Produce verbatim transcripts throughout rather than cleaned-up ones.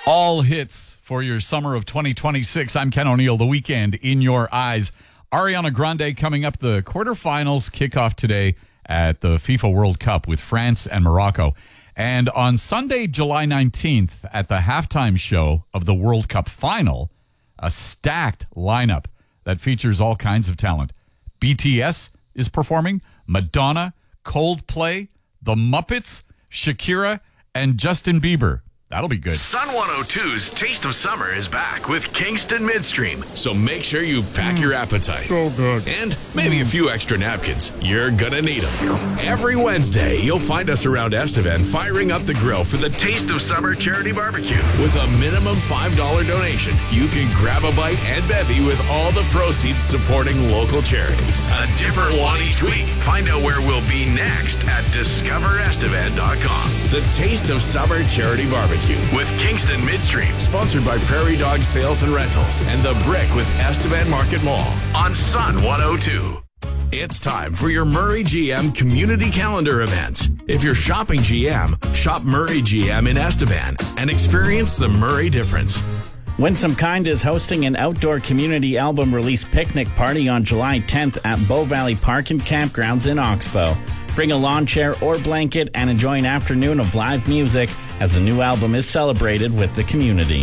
All hits for your summer of twenty twenty-six. I'm Ken O'Neill. The Weekend in your eyes. Ariana Grande coming up. The quarterfinals kick off today at the FIFA World Cup with France and Morocco. And on Sunday, July nineteenth, at the halftime show of the World Cup final, a stacked lineup that features all kinds of talent. B T S is performing, Madonna, Coldplay, The Muppets, Shakira, and Justin Bieber. That'll be good. Sun one oh two's Taste of Summer is back with Kingston Midstream. So make sure you pack mm. your appetite. So good. And maybe mm. a few extra napkins. You're gonna need them. Every Wednesday, you'll find us around Estevan firing up the grill for the Taste of Summer charity barbecue. With a minimum five dollars donation, you can grab a bite and bevy with all the proceeds supporting local charities. A different one each week. Find out where we'll be next at discover estevan dot com. The Taste of Summer charity barbecue with Kingston Midstream, sponsored by Prairie Dog Sales and Rentals and The Brick with Estevan Market Mall on Sun one oh two. It's time for your Murray G M community calendar events. If you're shopping G M, shop Murray G M in Estevan and experience the Murray difference. Winsome Kind is hosting an outdoor community album release picnic party on July tenth at Bow Valley Park and Campgrounds in Oxbow. Bring a lawn chair or blanket and enjoy an afternoon of live music as the new album is celebrated with the community.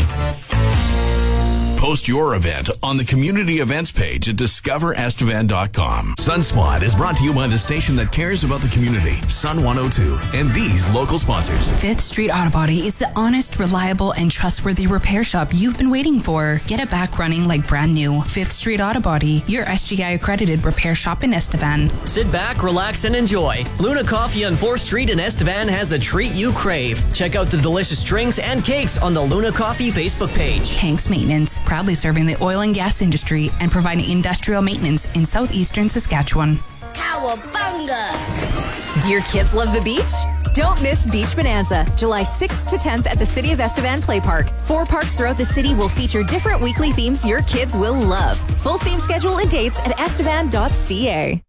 Post your event on the community events page at discover estevan dot com. Sunspot is brought to you by the station that cares about the community, Sun one oh two, and these local sponsors. Fifth Street Auto Body is the honest, reliable, and trustworthy repair shop you've been waiting for. Get it back running like brand new. Fifth Street Auto Body, your S G I accredited repair shop in Estevan. Sit back, relax, and enjoy. Luna Coffee on fourth Street in Estevan has the treat you crave. Check out the delicious drinks and cakes on the Luna Coffee Facebook page. Hanks Maintenance, proudly serving the oil and gas industry and providing industrial maintenance in southeastern Saskatchewan. Cowabunga! Do your kids love the beach? Don't miss Beach Bonanza, July sixth to tenth at the City of Estevan Play Park. Four parks throughout the city will feature different weekly themes your kids will love. Full theme schedule and dates at estevan dot c a.